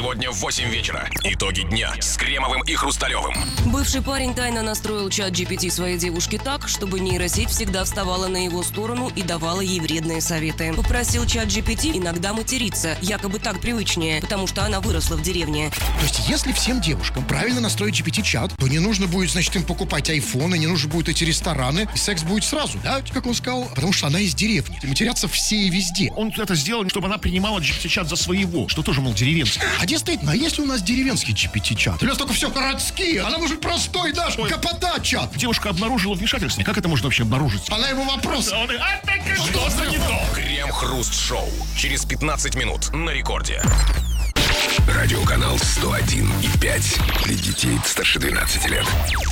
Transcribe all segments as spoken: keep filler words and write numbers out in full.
Сегодня в восемь вечера. Итоги дня с Кремовым и Хрусталевым. Бывший парень тайно настроил чат джи пи ти своей девушке так, чтобы нейросеть всегда вставала на его сторону и давала ей вредные советы. Попросил чат джи пи ти иногда материться, якобы так привычнее, потому что она выросла в деревне. То есть, если всем девушкам правильно настроить джи пи ти-чат, то не нужно будет, значит, им покупать айфоны, не нужно будет эти рестораны, и секс будет сразу, да, как он сказал, потому что она из деревни. И матерятся все и везде. Он это сделал, чтобы она принимала джи пи ти-чат за своего, что тоже, мол, деревенский. А действительно, а если у нас деревенский джи пи ти-чат? У нас только все городские, а нам уже простой наш КПТ-чат. Девушка обнаружила вмешательство. Как это можно вообще обнаружить? Она ему вопрос. А он и, а так и что за не то? Крем-хруст-шоу. Через пятнадцать минут на рекорде. Радиоканал сто один и пять для детей старше двенадцати лет.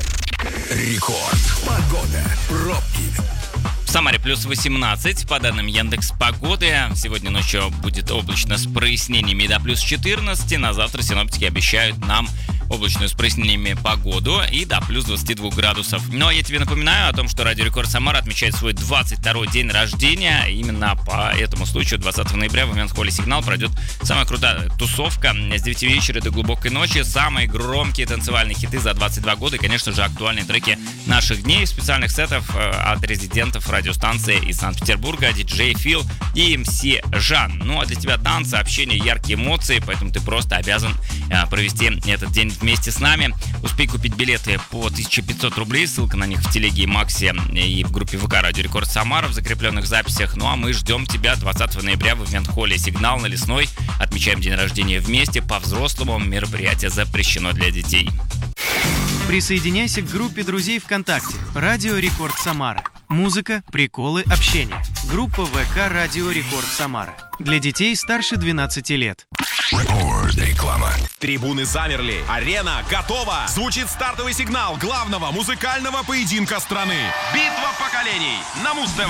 Рекорд. Погода. Пробки. В Самаре плюс восемнадцать, по данным Яндекс.Погоды. Сегодня ночью будет облачно с прояснениями до плюс четырнадцати. На завтра синоптики обещают нам облачную с прояснениями погоду и до плюс двадцати двух градусов. Но я тебе напоминаю о том, что Радио Рекорд Самара отмечает свой двадцать второй день рождения. Именно по этому случаю двадцатого ноября в Мюнхолле Сигнал пройдет самая крутая тусовка с девяти вечера до глубокой ночи. Самые громкие танцевальные хиты за двадцать два года и, конечно же, актуальные треки наших дней, специальных сетов от резидентов радиостанции из Санкт-Петербурга, диджей Фил и эм си Жан. Ну а для тебя танцы, общение, яркие эмоции, поэтому ты просто обязан провести этот день вместе с нами. Успей купить билеты по тысяча пятьсот рублей, ссылка на них в телеге и Максе и в группе ВК Радио Рекорд Самара в закрепленных записях. Ну а мы ждем тебя двадцатого ноября в Ивент-холле Сигнал на Лесной. Отмечаем день рождения вместе, по-взрослому. Мероприятие запрещено для детей. Присоединяйся к группе друзей ВКонтакте Радио Рекорд Самара. Музыка, приколы, общение. Группа ВК Радио Рекорд Самара. Для детей старше двенадцати лет. Рекорд. Реклама. Трибуны замерли. Арена готова. Звучит стартовый сигнал главного музыкального поединка страны. Битва поколений на Муз-ТВ.